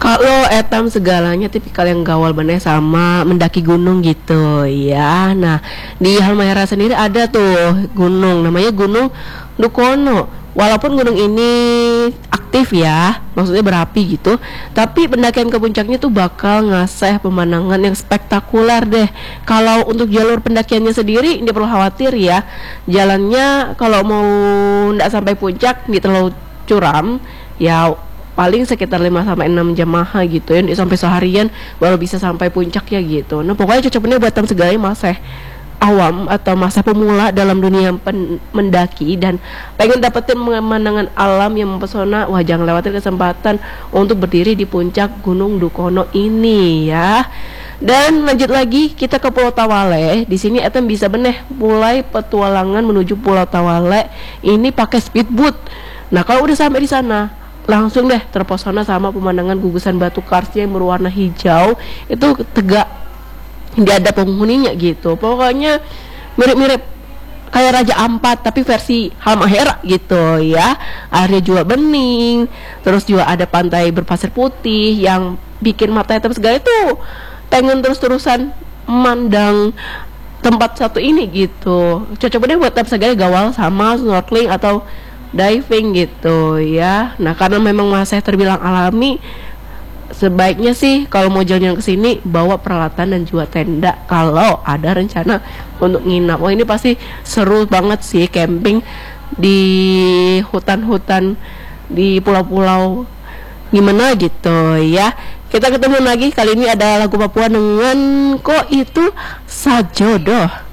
Kalau etam segalanya tipikal yang gawal bener sama mendaki gunung gitu ya. Nah, di Halmahera sendiri ada tuh gunung namanya Gunung Dukono. Walaupun gunung ini aktif ya, maksudnya berapi gitu, tapi pendakian ke puncaknya tuh bakal ngasih pemandangan yang spektakuler deh. Kalau untuk jalur pendakiannya sendiri, nggak perlu khawatir ya. Jalannya kalau mau nggak sampai puncak, nggak terlalu curam, ya paling sekitar 5 sampai 6 jam maha gitu ya, sampai seharian baru bisa sampai puncak ya gitu. Nah, pokoknya cocoknya buat tam segalanya masih awam atau masa pemula dalam dunia mendaki dan pengen dapetin pemandangan alam yang mempesona. Wah, jangan lewatin kesempatan untuk berdiri di puncak Gunung Dukono ini ya. Dan lanjut lagi kita ke Pulau Tawale. Di sini etem bisa beneh mulai petualangan menuju Pulau Tawale ini pakai speedboat. Nah, kalau udah sampai di sana langsung deh terpesona sama pemandangan gugusan batu karstnya yang berwarna hijau itu tegak, tidak ada penghuninya gitu. Pokoknya mirip-mirip kayak Raja Ampat tapi versi Halmahera gitu ya. Airnya juga bening, terus juga ada pantai berpasir putih yang bikin mata hitam segala itu pengen terus-terusan memandang tempat satu ini gitu. Cocok banget buat tam segala gawal sama snorkeling atau diving gitu ya. Nah, karena memang masih terbilang alami, sebaiknya sih kalau mau jalan-jalan ke sini bawa peralatan dan juga tenda kalau ada rencana untuk nginap. Wah, ini pasti seru banget sih camping di hutan-hutan di pulau-pulau gimana gitu ya. Kita ketemu lagi, kali ini ada lagu Papua dengan Kok Itu Sajodoh.